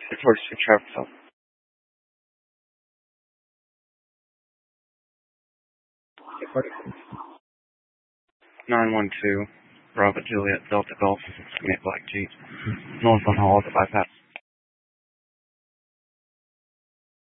It's 46 Traverse. 912, Bravo Juliet Delta Golf, Commit Black Jeep, Northland Hall, the bypass.